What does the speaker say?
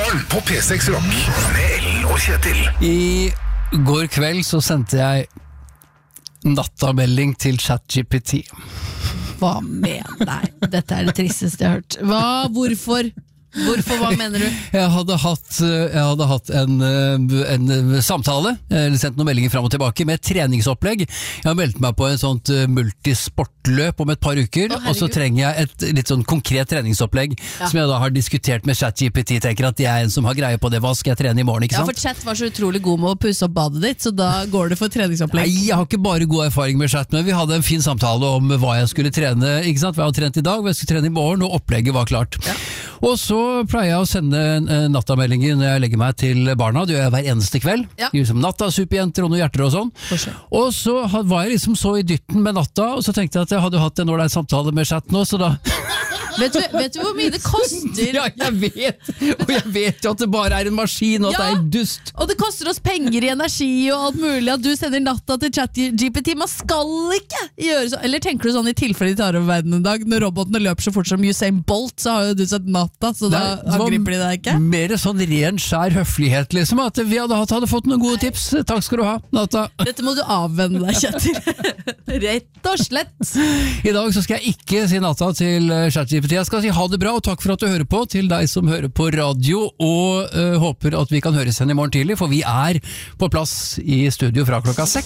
Morgen på P6 Rock med Ellen og Kjetil. I går kveld så sendte jeg nattamelding til ChatGPT. Hva mener deg? Dette det tristeste jeg har hørt. Hvorfor? Hva mener du? Jeg hadde hatt en samtale, eller sendt noen meldinger frem og tilbake med et treningsopplegg. Jeg har meldt meg på en sånt multisportløp om et par uker, og så trenger jeg et litt sånn konkret treningsopplegg som jeg da har diskutert med ChatGPT. Tenker at jeg er en som har greie på det. Hva skal jeg trene i morgen, ikke sant? Ja, for Chat var så utrolig god med å pusse opp badet ditt, så da går det for treningsopplegg. Nei, jeg har ikke bare god erfaring med Chat, men vi hadde en fin samtale om hva jeg skulle trene, ikke sant? Hva jeg har trent i dag, hva jeg skulle trene i morgen, og opplegget var klart. Ja. Og så pleier jeg å sende nattameldinger når jeg legger meg til barna. Det gjør jeg hver eneste kveld. Ja. Liksom natta, superjenter og noen hjerter og sånn. Og så var jeg liksom så i dytten med natta, og så tenkte jeg at jeg hadde hatt en ålreit samtale med Chat nå, så da... Vet du hvor mye det koster? Ja, jeg vet. Og jeg vet jo at det bare er en maskin, og at det er dust. Og det koster oss penger i energi og alt mulig, at du sender natta til ChatGPT. Man skal ikke gjøre så. Eller tenker du sånn i tilfelle de tar over verden en dag, når robotene løper så fort som Usain Bolt, så har jo du sett natta, så da angriper de deg ikke? Mer sånn ren skjær høflighet, liksom, at vi hadde fått noen gode tips. Takk skal du ha, natta. Dette må du avvenne deg, Kjetil. Rett og slett. I dag så skal jeg ikke si natta til ChatGPT. Jeg skal si ha det bra, og takk for at du hører på, til deg som hører på radio, og håper at vi kan høres igjen i morgen tidlig, for vi er på plass i studio fra klokka 6.